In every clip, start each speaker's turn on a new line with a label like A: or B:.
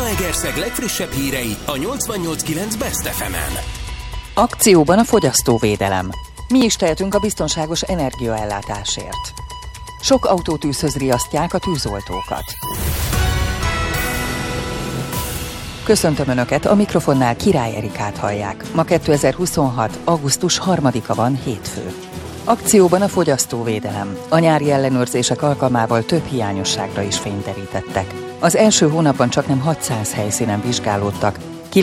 A: Zalaegerszeg legfrissebb hírei a 88.9 Best FM-en.
B: Akcióban a fogyasztóvédelem. Mi is tehetünk a biztonságos energiaellátásért? Sok autótűzhöz riasztják a tűzoltókat. Köszöntöm Önöket, a mikrofonnál Király Erikát hallják. Ma 2026. augusztus 3-a van, hétfő. Akcióban a fogyasztóvédelem. A nyári ellenőrzések alkalmával több hiányosságra is fényt derítettek. Az első hónapban csaknem 600 helyszínen vizsgálódtak,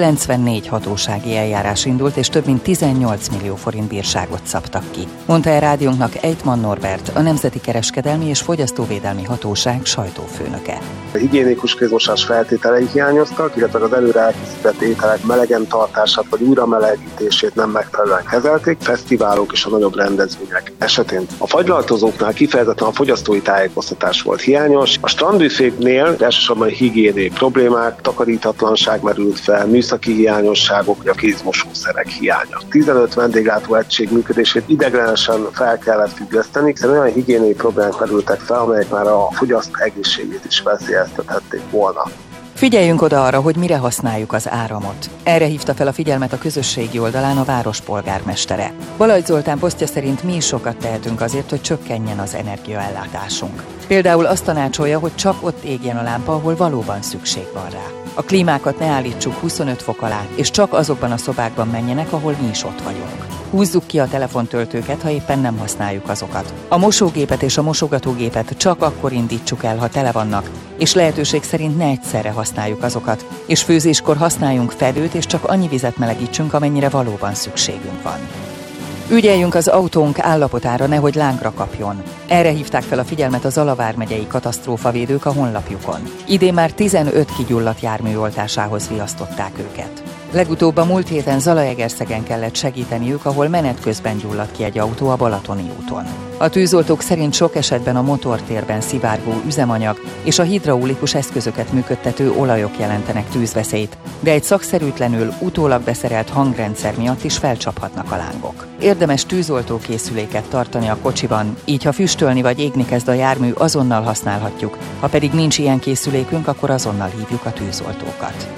B: 94 hatósági eljárás indult, és több mint 18 millió forint bírságot szabtak ki. Mondta el rádiónknak Ejtman Norbert, a Nemzeti Kereskedelmi és Fogyasztóvédelmi Hatóság sajtófőnöke.
C: A higiénikus kézmosás feltételei hiányoztak, illetve az előre elkészített ételek melegen tartását vagy újra melegítését nem megfelelően kezelték, fesztiválok és a nagyobb rendezvények esetén. A fagylaltozóknál kifejezetten a fogyasztói tájékoztatás volt hiányos, a strandbüféknél elsősorban higiéniai problémák, takarítatlanság merült fel, műszaki hiányosságok, vagy a kézmosószerek hiánya. 15 vendéglátó egység működését ideiglenesen fel kellett függeszteni, hiszen olyan higiéniai problémák merültek fel, amelyek már a fogyasztó egészségét is veszélyeztethették volna.
B: Figyeljünk oda arra, hogy mire használjuk az áramot. Erre hívta fel a figyelmet a közösségi oldalán a város polgármestere. Balajt Zoltán posztja szerint mi is sokat tehetünk azért, hogy csökkenjen az energiaellátásunk. Például azt tanácsolja, hogy csak ott égjen a lámpa, ahol valóban szükség van rá. A klímákat ne állítsuk 25 fok alá, és csak azokban a szobákban menjenek, ahol mi is ott vagyunk. Húzzuk ki a telefontöltőket, ha éppen nem használjuk azokat. A mosógépet és a mosogatógépet csak akkor indítsuk el, ha tele vannak, és lehetőség szerint ne egyszerre használjuk azokat, és főzéskor használjunk fedőt, és csak annyi vizet melegítsünk, amennyire valóban szükségünk van. Ügyeljünk az autónk állapotára, nehogy lángra kapjon. Erre hívták fel a figyelmet a Zala vármegyei katasztrófavédők a honlapjukon. Idén már 15 kigyulladt jármű oltásához riasztották őket. Legutóbb a múlt héten Zalaegerszegen kellett segíteniük, ahol menet közben gyulladt ki egy autó a Balatoni úton. A tűzoltók szerint sok esetben a motortérben szivárgó üzemanyag és a hidraulikus eszközöket működtető olajok jelentenek tűzveszélyt, de egy szakszerűtlenül utólag beszerelt hangrendszer miatt is felcsaphatnak a lángok. Érdemes tűzoltókészüléket tartani a kocsiban, így ha füstölni vagy égni kezd a jármű, azonnal használhatjuk, ha pedig nincs ilyen készülékünk, akkor azonnal hívjuk a tűzoltókat.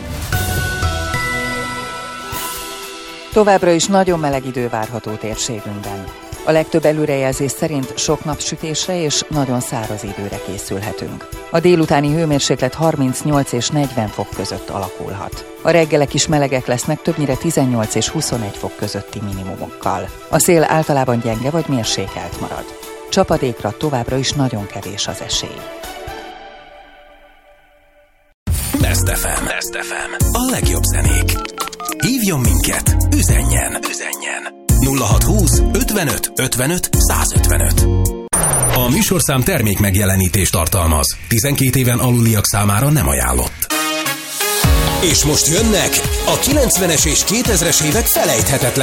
B: Továbbra is nagyon meleg idő várható térségünkben. A legtöbb előrejelzés szerint sok napsütésre és nagyon száraz időre készülhetünk. A délutáni hőmérséklet 38 és 40 fok között alakulhat. A reggelek is melegek lesznek, többnyire 18 és 21 fok közötti minimumokkal. A szél általában gyenge vagy mérsékelt marad. Csapadékra továbbra is nagyon kevés az esély.
A: Best FM. Best FM. A legjobb zenék. Hívjon minket, üzenjen. 0620 55 55 155. A műsorszám termék megjelenítést tartalmaz. 12 éven aluliak számára nem ajánlott. És most jönnek a 90-es és 2000-es évek felejthetetlen